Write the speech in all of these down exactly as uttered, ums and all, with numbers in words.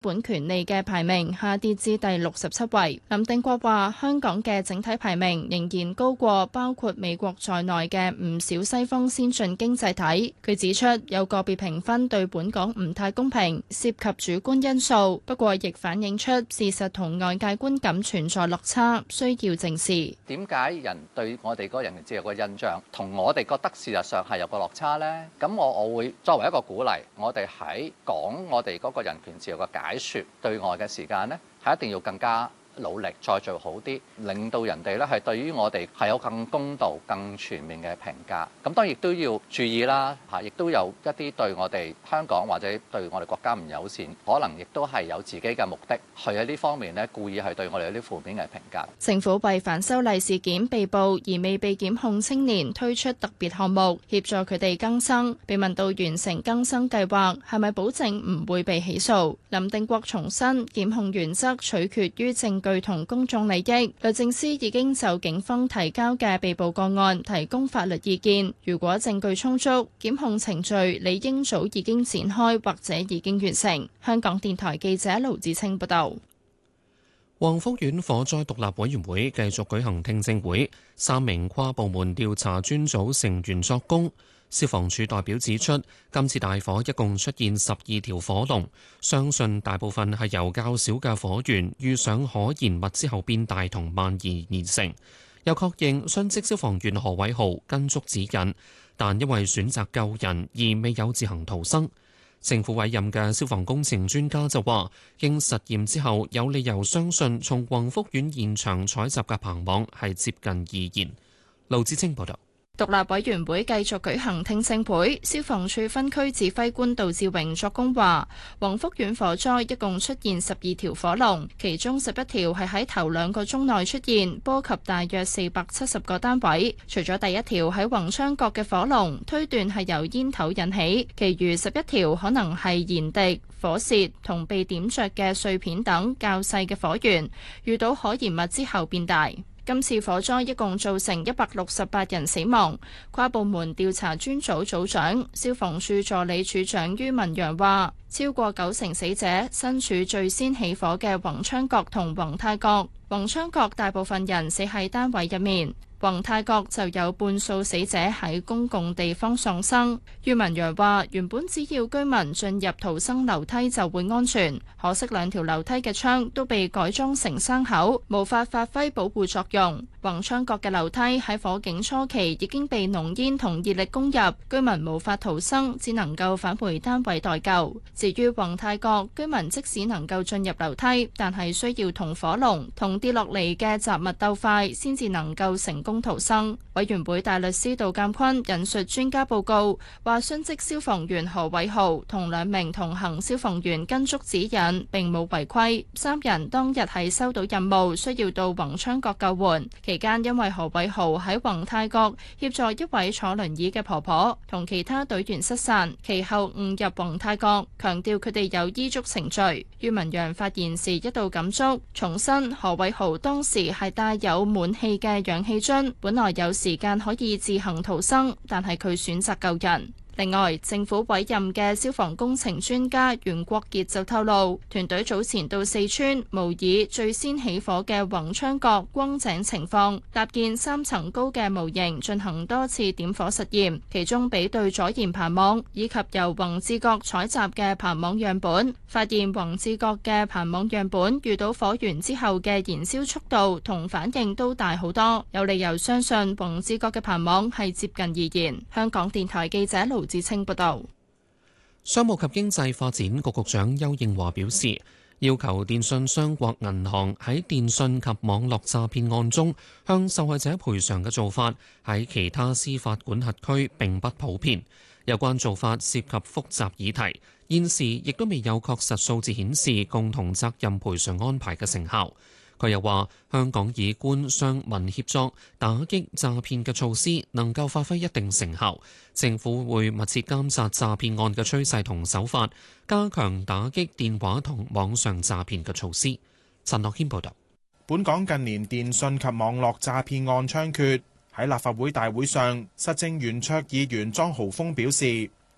本權利嘅排名下跌至第六十七位。林定國話：香港嘅整體排名仍然高過包括美國在內嘅唔少西方先進經濟體。佢指出，有個別評分對本港唔太公平，涉及主觀因素，不過亦反映出事實同外界觀感存在落差，需要正視。 點解人對我哋嗰個人權自由嘅印象同我哋覺得事實上係有個落差呢？咁我我會作為一個鼓勵，我哋喺講我哋嗰個人權自由嘅解說對外嘅時間呢，係一定要更加努力，再做好啲，令到人哋咧係對於我哋係有更公道、更全面嘅評價。咁當然亦都要注意啦，嚇，亦都有一啲對我哋香港或者對我哋國家唔友善，可能亦都係有自己嘅目的，去喺呢方面咧故意係對我哋有啲負面嘅評價。 政府為反修例事件被捕而未被檢控青年推出特別項目，協助佢哋更生。被問到完成更生計劃係咪保證唔會被起訴，林定國重申檢控原則取決於證據同公眾利益。律政司已經就警方提交嘅被捕個案提供法律意見，如果證據充足，檢控程序理應早已經展開或者已經完成。香港電台記者盧子清報道。 黃福苑火災獨立委員會繼續舉行聽證會，三名跨部門調查專組成員作供。消防處代表指出，今次大火一共出現十二條火龍，相信大部分係由較少嘅火源遇上可燃物之後變大同蔓延而成。又確認殉職消防員何偉豪跟足指引，但因為選擇救人而未有自行逃生。政府委任嘅消防工程專家就話，經實驗之後有理由相信從宏福苑現場採集嘅棚網係接近易燃。盧志清報道。 獨立委員會繼續舉行聽證會，消防處分區指揮官杜志榮作供話，宏福苑火災一共出現十二條火龍，其中十一條係喺頭兩個鐘內出現，波及大約四百七十個單位。除咗第一條喺宏昌閣嘅火龍，推斷係由煙頭引起，其餘十一條可能係燃滴、火舌同被點着嘅碎片等較細嘅火源，遇到可燃物之後變大。今次火災一共造成一百六十八人死亡。跨部門調查專組組長、消防處助理處長于文陽話，超過九成死者身處最先起火嘅宏昌閣同宏泰閣。宏昌閣大部分人死喺單位入面，宏泰閣就有半數死者喺公共地方喪生。于文陽話，原本只要居民進入逃生樓梯就會安全，可惜兩條樓梯嘅窗都被改裝成生口，無法發揮保護作用。宏昌閣嘅樓梯喺火警初期已經被濃煙同熱力攻入，居民無法逃生，只能夠返回單位待救。至於宏泰閣，居民即使能夠進入樓梯，但係需要同火龍同跌落嚟嘅雜物鬥快，先至能夠成功逃生。委員會大律師杜鑑坤引述專家報告，話殉職消防員何偉豪同兩名同行消防員跟足指引，並冇違規。三人當日係收到任務，需要到宏昌閣救援。期間因為何偉豪喺宏泰閣協助一位坐輪椅嘅婆婆同其他隊員失散，其後誤入宏泰閣，強調佢哋有依足程序。于文陽發言時一度感觸，重申何偉豪當時係帶有滿氣嘅氧氣樽，本來有時間可以自行逃生，但係佢選擇救人。另外，政府委任嘅消防工程專家袁國傑就透露，團隊早前到四川模擬最先起火嘅宏昌閣光井情況，搭建三層高嘅模型進行多次點火實驗，其中比對阻燃棚網以及由宏志閣採集嘅棚網樣本，發現宏志閣嘅棚網樣本遇到火源之後嘅燃燒速度同反應都大好多，有理由相信宏志閣嘅棚網係接近易燃。香港電台記者盧志清報道。 商務及經濟發展局局長邱應華表示，要求電信商或銀行喺電信及網絡詐騙案中向受害者賠償嘅做法，喺其他司法管轄區並不普遍。有關做法涉及複雜議題，現時亦都未有確實數字顯示共同責任賠償安排嘅成效。佢又話：香港以官商民協作打擊詐騙嘅措施能夠發揮一定成效，政府會密切監察詐騙案嘅趨勢同手法，加強打擊電話同網上詐騙嘅措施。陳樂軒報導。 本港近年電訊及網絡詐騙案猖獗，喺立法會大會上，實政圓桌議員莊豪鋒表示，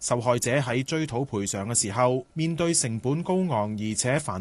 受害者喺追討賠償嘅時候，面對成本高昂而且繁